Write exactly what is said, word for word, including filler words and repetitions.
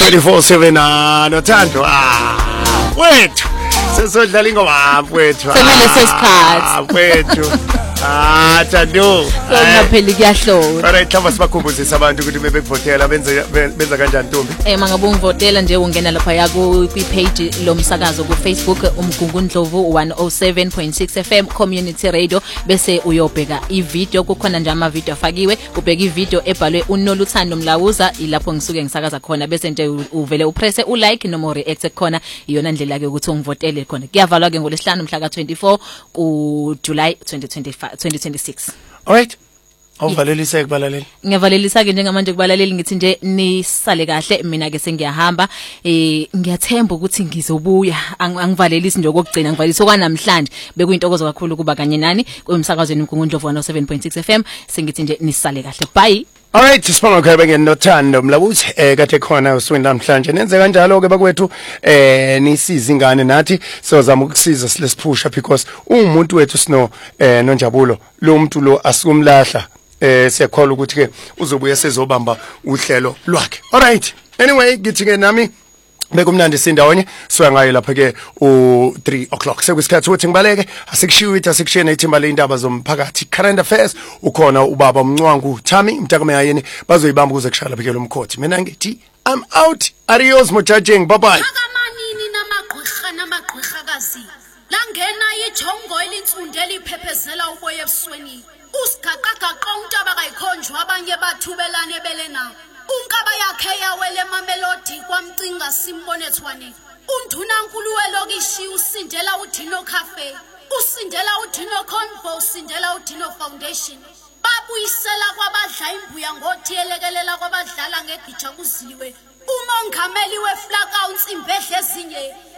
twenty-four seven nothando ah wethu sesodlala ingoma wethu sekuleso sikhathi wethu ah Thando ngapheli kuyahlola alright hlamba sibakhumbuzisa abantu ukuthi bebevotela benza benza kanjani Ntombi eh mangabe ungivotela nje ungena lapha yaku kwi page lomsakazo ku Facebook umgungundlovu one oh seven point six F M Community Radio bese uyobheka i video kukhona nje ama video afakiwe ubheka i video ebhalwe uNoluthando Mlawuza ilapho ngisuke ngisakaza khona bese nje uvele upresse u like noma react khona iyona ndlela ke ukuthi ungivotele khona kuyavalwa ke ngolesihlanu mhla ka twenty-four ku July twenty twenty-five twenty twenty-six. Alright. Awuvalelisa kubalaleli. Ngiyavalelisa ke njengamanje kubalaleli ngithi nje nisale kahle mina ke sengiyahamba eh ngiyathemba ukuthi ngizobuya angivalelisi nje okugcina ngivalisa kwanamhlanje bekuyintokozo kakhulu kuba kanye nani kumsakazweni umgungundlovu one oh seven point six F M sengithi nje nisale kahle bye. Alright sibonga khaya bengena nothando Mlawuzi eh kade khona uswini namhlanje nenze kanjalo ke bakwethu eh nisiza ingane nathi sizozama ukusiza silesiphusha because umuntu wethu sino eh noNjabulo lo muntu lo asikumlahla eh siyakholwa ukuthi ke uzobuya sezobamba uhlelo lwakhe. Alright anyway ngithi ke nami bekumnandi sindawonye soya ngayo lapha ke u three o'clock sekusikhathi ukuthi ngibaleke asikushiwe ithi asikushene ithimba leindaba zomphakathi current affairs ukhona ubaba umncwangu Thami mntakameyayeni bazoyibamba kuze kushala lapha ke lo mkhothi mina ngithi I'm out adios mojajeng bye bye akamanini namagqirha namagqirhakazi langena ithongo elintsundela iphephezela uboya ebusweni usigaqagaqa untaba kayikhonjwa abanye bathubelane belena unkaba yakhe yawele mamelodi kwamcinga simbonethwane undhunankulu welokishi usindela uDino Cafe usindela uDino Convo usindela uDino Foundation babuyisela kwabadla imbuya ngothi elekelela kwabadlala ngegitsha kuziwe umongameli weflakawunsi imbedle ezinye